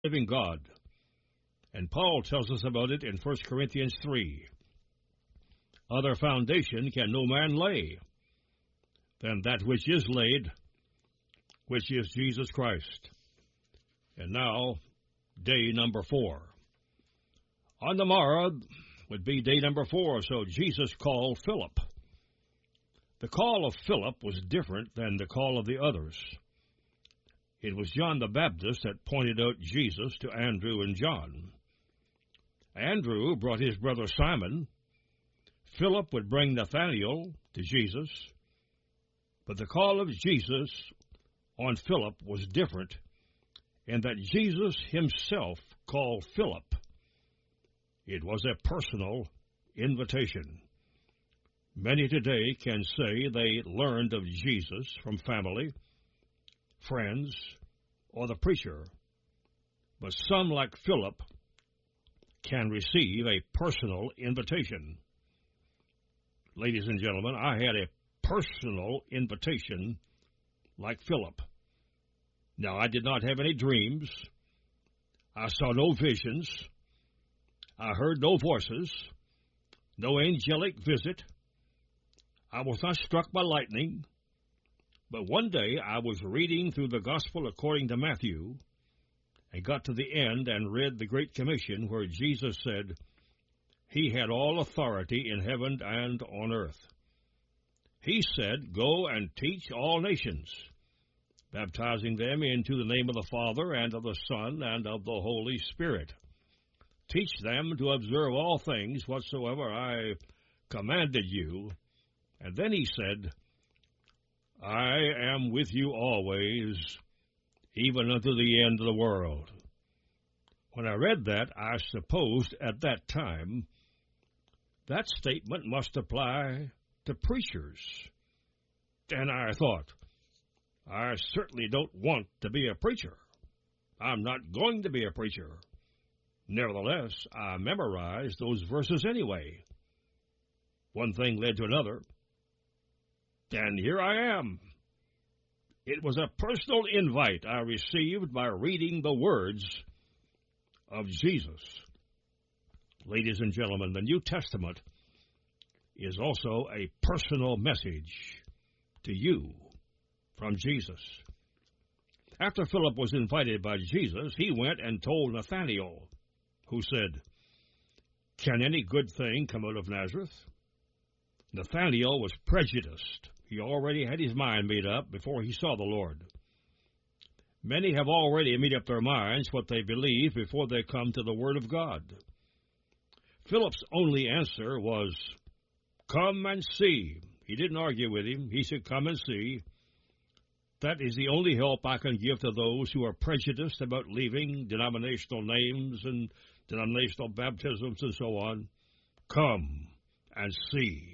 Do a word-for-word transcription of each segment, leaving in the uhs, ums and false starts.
living God. And Paul tells us about it in First Corinthians three. Other foundation can no man lay than that which is laid, which is Jesus Christ. And now, day number four. On the morrow would be day number four, so Jesus called Philip. The call of Philip was different than the call of the others. It was John the Baptist that pointed out Jesus to Andrew and John. Andrew brought his brother Simon. Philip would bring Nathanael to Jesus. But the call of Jesus on Philip was different in that Jesus himself called Philip. It was a personal invitation. Many today can say they learned of Jesus from family, friends, or the preacher. But some, like Philip, can receive a personal invitation. Ladies and gentlemen, I had a personal invitation like Philip. Now, I did not have any dreams. I saw no visions. I heard no voices, no angelic visit. I was not struck by lightning. But one day I was reading through the Gospel according to Matthew and got to the end and read the Great Commission where Jesus said he had all authority in heaven and on earth. He said, "Go and teach all nations, baptizing them into the name of the Father and of the Son and of the Holy Spirit. Teach them to observe all things whatsoever I commanded you." And then he said, "I am with you always, even unto the end of the world." When I read that, I supposed at that time that statement must apply to preachers. And I thought, I certainly don't want to be a preacher. I'm not going to be a preacher. Nevertheless, I memorized those verses anyway. One thing led to another, and here I am. It was a personal invite I received by reading the words of Jesus. Ladies and gentlemen, the New Testament is also a personal message to you from Jesus. After Philip was invited by Jesus, he went and told Nathanael, who said, "Can any good thing come out of Nazareth?" Nathanael was prejudiced. He already had his mind made up before he saw the Lord. Many have already made up their minds what they believe before they come to the Word of God. Philip's only answer was, "Come and see." He didn't argue with him. He said, "Come and see." That is the only help I can give to those who are prejudiced about leaving denominational names and denominational baptisms and so on. Come and see.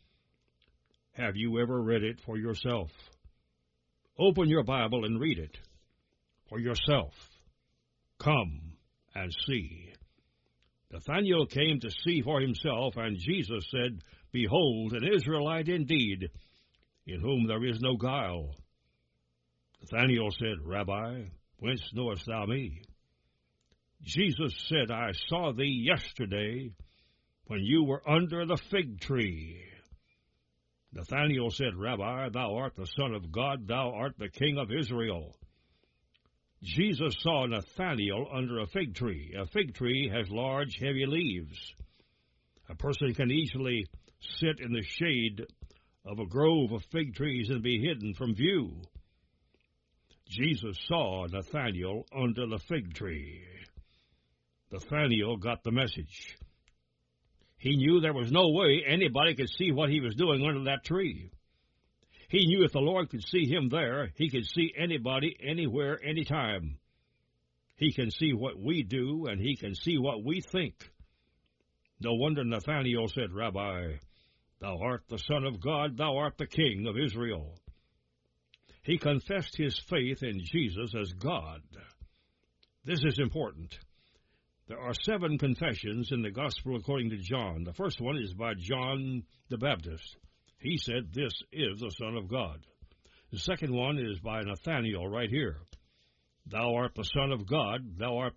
Have you ever read it for yourself? Open your Bible and read it for yourself. Come and see. Nathanael came to see for himself, and Jesus said, "Behold, an Israelite indeed, in whom there is no guile." Nathanael said, "Rabbi, whence knowest thou me?" Jesus said, "I saw thee yesterday when you were under the fig tree." Nathanael said, "Rabbi, thou art the Son of God, thou art the King of Israel." Jesus saw Nathanael under a fig tree. A fig tree has large, heavy leaves. A person can easily sit in the shade of a grove of fig trees and be hidden from view. Jesus saw Nathanael under the fig tree. Nathanael got the message. He knew there was no way anybody could see what he was doing under that tree. He knew if the Lord could see him there, he could see anybody, anywhere, anytime. He can see what we do, and he can see what we think. No wonder Nathanael said, "Rabbi, thou art the Son of God, thou art the King of Israel." He confessed his faith in Jesus as God. This is important. There are seven confessions in the Gospel according to John. The first one is by John the Baptist. He said, "This is the Son of God." The second one is by Nathanael right here. "Thou art the Son of God, thou art